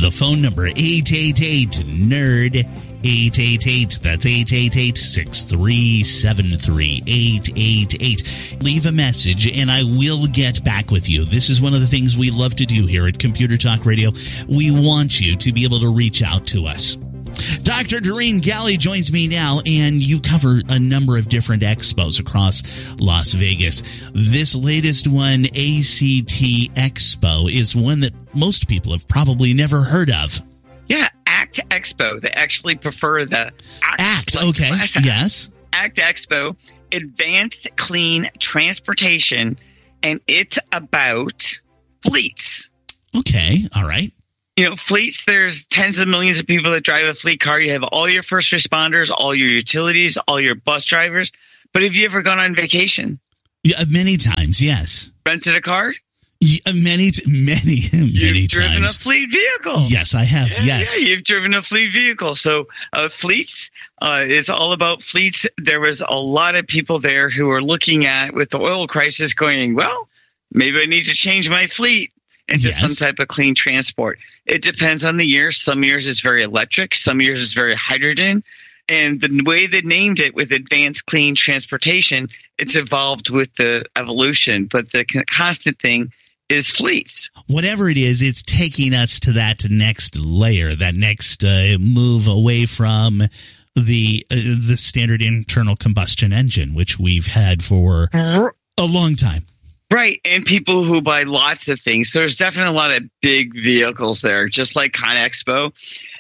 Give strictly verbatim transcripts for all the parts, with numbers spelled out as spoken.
The phone number, eight eight eight, N E R D, eight eight eight, that's eight eight eight, six three seven three, eight eight eight. Leave a message and I will get back with you. This is one of the things we love to do here at Computer Talk Radio. We want you to be able to reach out to us. Doctor Doreen Galley joins me now, and you cover a number of different expos across Las Vegas. This latest one, A C T Expo, is one that most people have probably never heard of. Yeah, ACT Expo. They actually prefer the ACT. ACT, okay, yes. ACT Expo, Advanced Clean Transportation, and it's about fleets. Okay, all right. You know, fleets, there's tens of millions of people that drive a fleet car. You have all your first responders, all your utilities, all your bus drivers. But have you ever gone on vacation? Yeah, many times, yes. Rented a car? Yeah, many, many, many You've times. driven a fleet vehicle. Yes, I have, yeah, yes. Yeah, you've driven a fleet vehicle. So uh, fleets uh, is all about fleets. There was a lot of people there who were looking at, with the oil crisis, going, well, maybe I need to change my fleet into yes. some type of clean transport. It depends on the year. Some years it's very electric. Some years it's very hydrogen. And the way they named it with advanced clean transportation, it's evolved with the evolution. But the constant thing is fleets. Whatever it is, it's taking us to that next layer, that next uh, move away from the uh, the standard internal combustion engine, which we've had for a long time. Right, and people who buy lots of things. So there's definitely a lot of big vehicles there, just like ConExpo.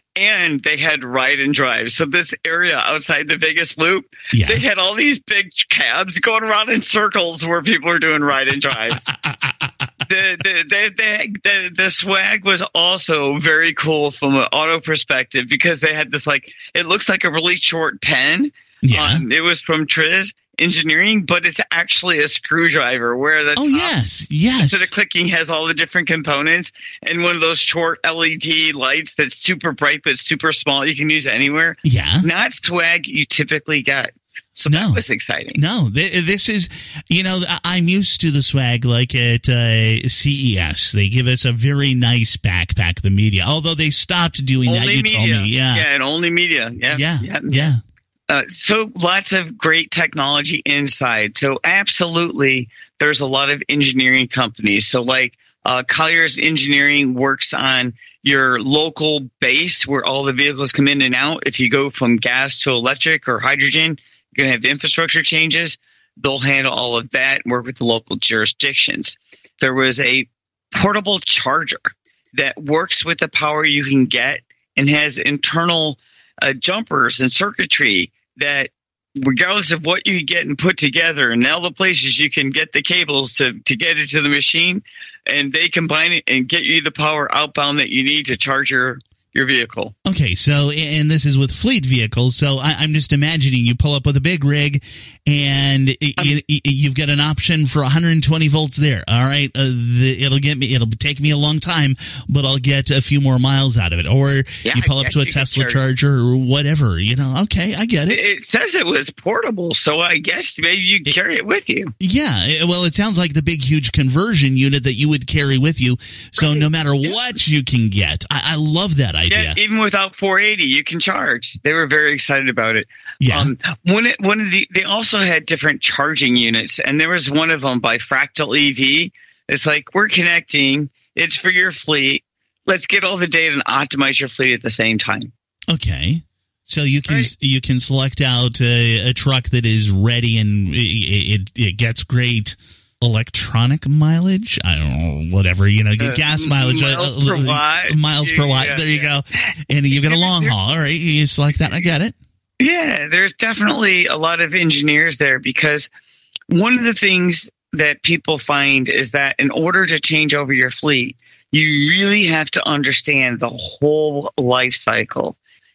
And they had ride and drive. So this area outside the Vegas Loop, yeah. they had all these big cabs going around in circles where people are doing ride and drives. the, the, the, the, the, the swag was also very cool from an auto perspective because they had this, like, it looks like a really short pen. Yeah. Um, it was from Triz Engineering, but it's actually a screwdriver where the oh top, yes yes so the clicking has all the different components, and one of those short L E D lights that's super bright but super small, you can use anywhere. Yeah, not swag you typically get. So no. that was exciting. No, this is, you know, I'm used to the swag like at uh, C E S. They give us a very nice backpack, the media, although they stopped doing only that. You media. told me, yeah, yeah, and only media, yeah, yeah, yeah. yeah. Uh, so lots of great technology inside. So absolutely, there's a lot of engineering companies. So like uh, Collier's Engineering works on your local base where all the vehicles come in and out. If you go from gas to electric or hydrogen, you're going to have infrastructure changes. They'll handle all of that and work with the local jurisdictions. There was a portable charger that works with the power you can get and has internal uh, jumpers and circuitry that, regardless of what you get and put together, and all the places you can get the cables to, to get it to the machine, and they combine it and get you the power outbound that you need to charge your, your vehicle. Okay, so, and this is with fleet vehicles, so I, I'm just imagining you pull up with a big rig, and it, um, it, it, you've got an option for one hundred twenty volts there. All right, uh, the, it'll get me, it'll take me a long time, but I'll get a few more miles out of it. Or yeah, you pull up to a Tesla charger or whatever. You know, okay, I get it. It says it was portable, so I guess maybe you carry it with you. Yeah, it, well, it sounds like the big, huge conversion unit that you would carry with you. So right. no matter yeah. what you can get, I, I love that idea. Yeah, even without four eighty, you can charge. They were very excited about it. Yeah. Um, one, one of the, they also had different charging units, and there was one of them by Fractal E V. It's like, we're connecting. It's for your fleet. Let's get all the data and optimize your fleet at the same time. Okay. So you can right. you can select out a, a truck that is ready and it, it, it gets great electronic mileage. I don't know, whatever, you know, uh, gas mileage, miles uh, per watt. Miles per watt. Yeah, there you yeah. go. And you get a long haul. All right, you select that. I get it. Yeah, there's definitely a lot of engineers there, because one of the things that people find is that in order to change over your fleet, you really have to understand the whole life cycle,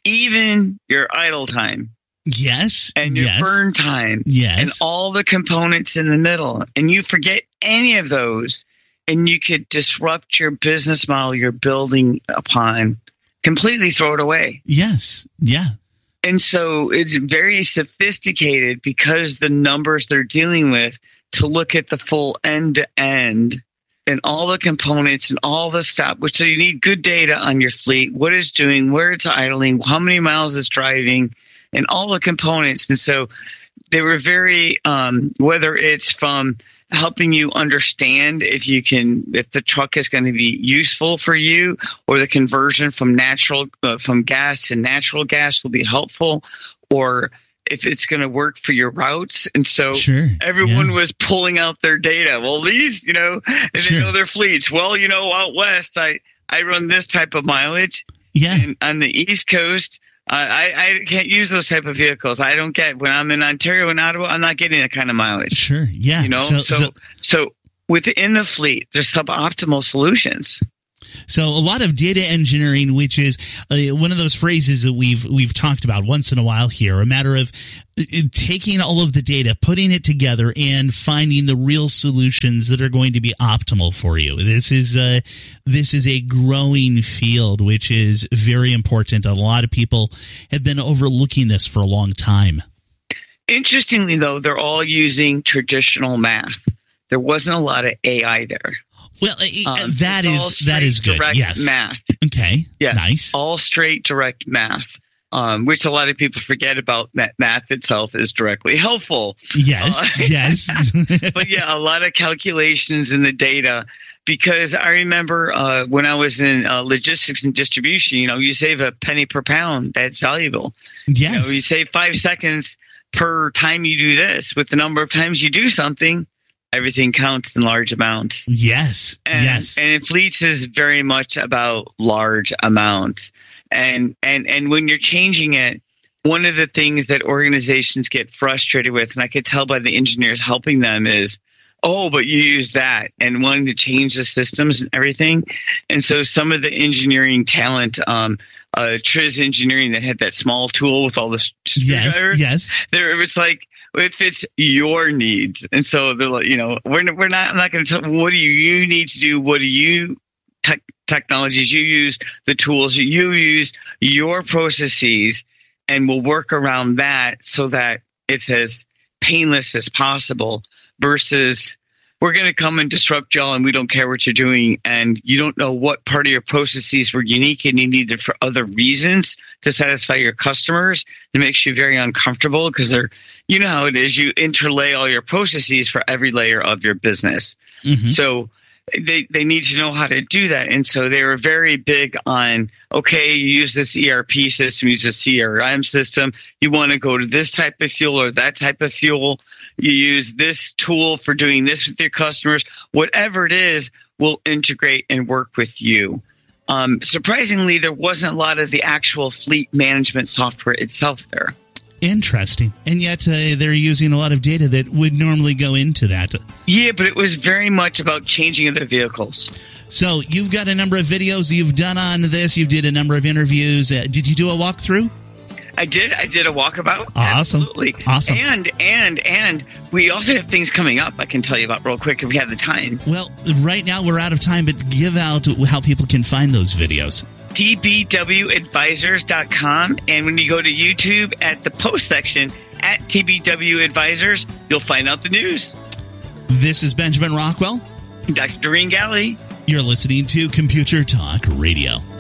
even your idle time. Yes. And your yes. burn time. Yes. And all the components in the middle. And you forget any of those, and you could disrupt your business model you're building upon, completely throw it away. Yes. Yeah. And so it's very sophisticated because the numbers they're dealing with to look at the full end to end and all the components and all the stuff. So you need good data on your fleet, what it's doing, where it's idling, how many miles it's driving, and all the components. And so they were very, um, whether it's from helping you understand if you can, if the truck is going to be useful for you, or the conversion from natural, uh, from gas to natural gas will be helpful, or if it's going to work for your routes. And so sure, everyone yeah. was pulling out their data. Well, these, you know, and sure. they know their fleets. Well, you know, out west, I, I run this type of mileage. Yeah. And on the East Coast, uh, I, I can't use those type of vehicles. I don't get, when I'm in Ontario and Ottawa, I'm not getting that kind of mileage. Sure. Yeah. You know, so, so, so, so within the fleet, there's suboptimal solutions. So a lot of data engineering, which is uh, one of those phrases that we've we've talked about once in a while here, a matter of uh, taking all of the data, putting it together, and finding the real solutions that are going to be optimal for you. This is uh, this is a growing field, which is very important. A lot of people have been overlooking this for a long time. Interestingly, though, they're all using traditional math. There wasn't a lot of A I there. Well, um, that is that is good. Yes. Math. Okay. Yeah. Nice. All straight direct math, um, which a lot of people forget about. That math itself is directly helpful. Yes. Uh, yes. But yeah, a lot of calculations in the data. Because I remember uh, when I was in uh, logistics and distribution, you know, you save a penny per pound. That's valuable. Yes. You know, you save five seconds per time you do this. With the number of times you do something, everything counts in large amounts. Yes. And, yes. And fleets is very much about large amounts. And, and, and when you're changing it, one of the things that organizations get frustrated with, and I could tell by the engineers helping them, is, oh, but you use that, and wanting to change the systems and everything. And so some of the engineering talent, um, uh, Triz Engineering, that had that small tool with all the screwdrivers, yes, yes. there it was like, it fits your needs. And so they're like, you know, we're we're not, I'm not going to tell, what do you, you need to do? What do you, tech, technologies you use, the tools you use, your processes, and we'll work around that so that it's as painless as possible, versus we're going to come and disrupt y'all and we don't care what you're doing, and you don't know what part of your processes were unique and you need it for other reasons to satisfy your customers. It makes you very uncomfortable because they're, you know how it is, you interlay all your processes for every layer of your business. Mm-hmm. So they, they need to know how to do that. And so they were very big on, okay, you use this E R P system, use a C R M system. You want to go to this type of fuel or that type of fuel. You use this tool for doing this with your customers. Whatever it is, will integrate and work with you. Um, surprisingly, there wasn't a lot of the actual fleet management software itself there. Interesting. And yet uh, they're using a lot of data that would normally go into that. Yeah, but it was very much about changing of the vehicles. So you've got a number of videos you've done on this. You did a number of interviews. Uh, did you do a walkthrough? I did. I did a walkabout. Awesome. Absolutely. Awesome. And, and, and we also have things coming up I can tell you about real quick if we have the time. Well, right now we're out of time, but give out how people can find those videos. T B W advisors dot com, and when you go to YouTube at the post section at T B W Advisors, you'll find out the news. This is Benjamin Rockwell. Doctor Doreen Galley. You're listening to Computer Talk Radio.